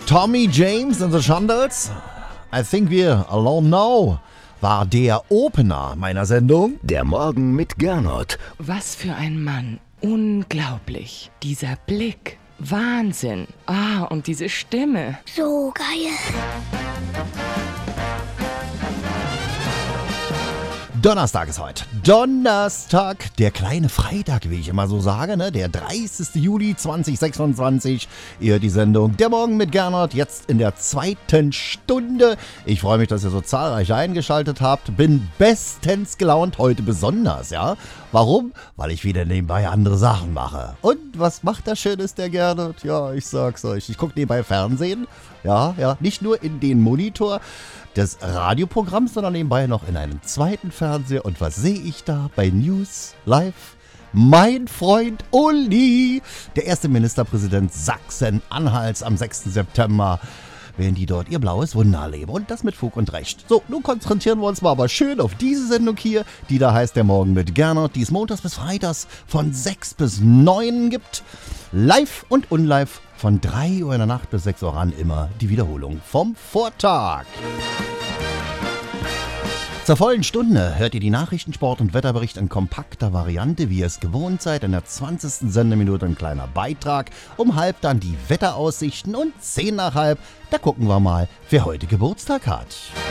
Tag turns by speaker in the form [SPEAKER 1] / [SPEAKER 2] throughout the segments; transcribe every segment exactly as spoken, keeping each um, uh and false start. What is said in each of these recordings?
[SPEAKER 1] Tommy James and the Shondells, I Think We're Alone Now, war der Opener meiner Sendung.
[SPEAKER 2] Der Morgen mit Gernot.
[SPEAKER 3] Was für ein Mann. Unglaublich. Dieser Blick. Wahnsinn. Ah, und diese Stimme.
[SPEAKER 4] So geil.
[SPEAKER 1] Donnerstag ist heute. Donnerstag, der kleine Freitag, wie ich immer so sage, ne? Der dreißigsten Juli zweitausendsechsundzwanzig. Ihr die Sendung Der Morgen mit Gernot, jetzt in der zweiten Stunde. Ich freue mich, dass ihr so zahlreich eingeschaltet habt. Bin bestens gelaunt, heute besonders, ja? Warum? Weil ich wieder nebenbei andere Sachen mache. Und was macht der Schönes, der Gernot? Ja, ich sag's euch. Ich gucke nebenbei Fernsehen. Ja, ja, nicht nur in den Monitor des Radioprogramms, sondern nebenbei noch in einem zweiten Fernseher. Und was sehe ich da bei News Live? Mein Freund Uli, der erste Ministerpräsident Sachsen-Anhalts am sechsten September, werden die dort ihr blaues Wunder erleben. Und das mit Fug und Recht. So, nun konzentrieren wir uns mal aber schön auf diese Sendung hier, die da heißt Der Morgen mit Gernot, die es montags bis freitags von sechs bis neun gibt. Live und unlive von drei Uhr in der Nacht bis sechs Uhr ran, immer die Wiederholung vom Vortag. Zur vollen Stunde hört ihr die Nachrichten, Sport und Wetterbericht in kompakter Variante, wie ihr es gewohnt seid. In der zwanzigsten Sendeminute ein kleiner Beitrag. Um halb dann die Wetteraussichten und zehn nach halb, da gucken wir mal, wer heute Geburtstag hat.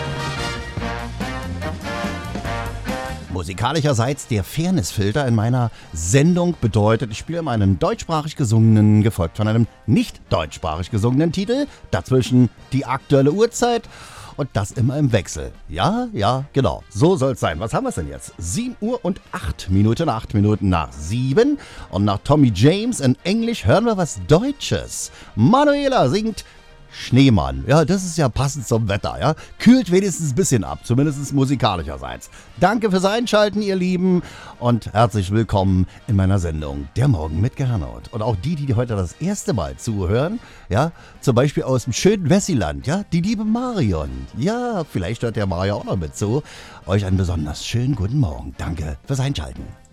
[SPEAKER 1] Musikalischerseits der Fairnessfilter in meiner Sendung bedeutet, ich spiele immer einen deutschsprachig gesungenen, gefolgt von einem nicht deutschsprachig gesungenen Titel. Dazwischen die aktuelle Uhrzeit. Und das immer im Wechsel. Ja, ja, genau. So soll es sein. Was haben wir denn jetzt? sieben Uhr und acht Minuten, acht Minuten nach sieben. Und nach Tommy James in Englisch hören wir was Deutsches. Manuela singt Schneemann. Ja, das ist ja passend zum Wetter, ja. Kühlt wenigstens ein bisschen ab, zumindest musikalischerseits. Danke fürs Einschalten, ihr Lieben. Und herzlich willkommen in meiner Sendung Der Morgen mit Gernot. Und auch die, die heute das erste Mal zuhören, ja, zum Beispiel aus dem schönen Wessiland, ja, die liebe Marion. Ja, vielleicht hört der Mario auch noch mit zu. Euch einen besonders schönen guten Morgen. Danke fürs Einschalten.